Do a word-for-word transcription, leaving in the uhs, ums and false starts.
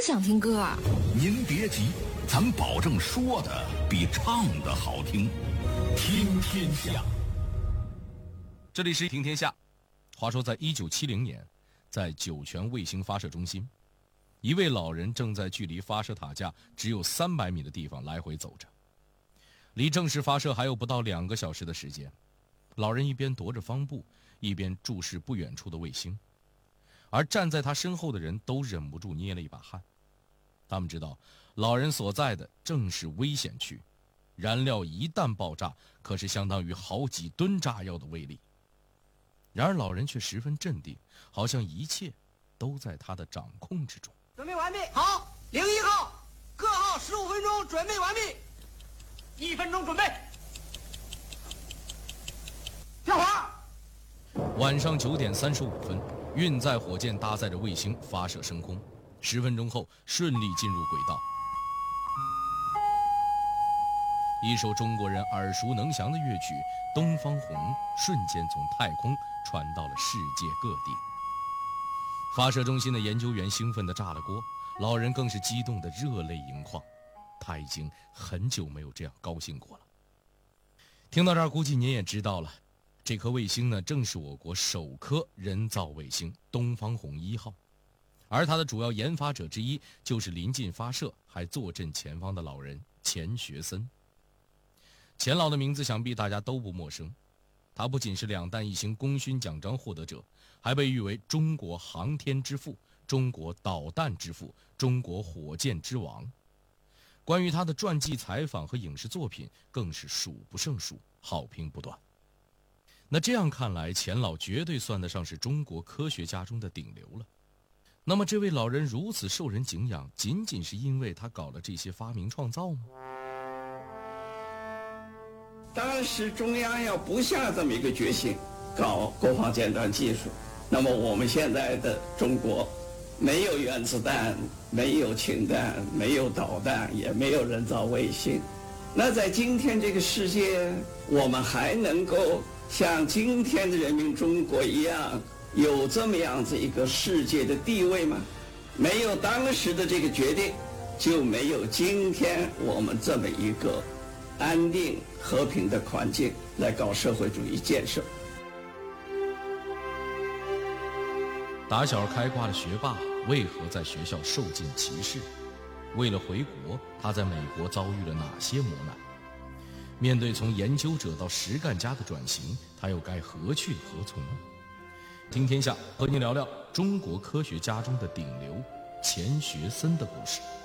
想听歌啊。 您别急，咱保证说的比唱的好听。听天下， 这里是听天下。话说，在一九七零年，在酒泉卫星发射中心，一位老人正在距离发射塔架只有三百米的地方来回走着。离正式发射还有不到两个小时的时间，老人一边踱着方步，一边注视不远处的卫星，而站在他身后的人都忍不住捏了一把汗。他们知道，老人所在的正是危险区，燃料一旦爆炸，可是相当于好几吨炸药的威力。然而老人却十分镇定，好像一切都在他的掌控之中。 准备完毕，好，零一号，各号十五分钟准备完毕，一分钟准备，跳滑。 晚上九点三十五分，运载火箭搭载着卫星发射升空，十分钟后顺利进入轨道。一首中国人耳熟能详的乐曲《东方红》瞬间从太空传到了世界各地。发射中心的研究员兴奋地炸了锅，老人更是激动得热泪盈眶，他已经很久没有这样高兴过了。听到这儿，估计您也知道了，这颗卫星呢，正是我国首颗人造卫星东方红一号，而它的主要研发者之一就是临近发射还坐镇前方的老人钱学森。钱老的名字想必大家都不陌生，他不仅是两弹一星功勋奖章获得者，还被誉为中国航天之父、中国导弹之父、中国火箭之王。关于他的传记采访和影视作品更是数不胜数，好评不断。那这样看来，钱老绝对算得上是中国科学家中的顶流了。那么这位老人如此受人敬仰，仅仅是因为他搞了这些发明创造吗？ 当时中央要不下这么一个决心搞国防尖端技术，那么我们现在的中国没有原子弹，没有氢弹，没有导弹，也没有人造卫星。那在今天这个世界，我们还能够像今天的人民中国一样有这么样子一个世界的地位吗？没有当时的这个决定，就没有今天我们这么一个安定和平的环境来搞社会主义建设。 打小开挂的学霸为何在学校受尽歧视？为了回国，他在美国遭遇了哪些磨难？面对从研究者到实干家的转型，他又该何去何从？听天下和您聊聊中国科学家中的顶流钱学森的故事。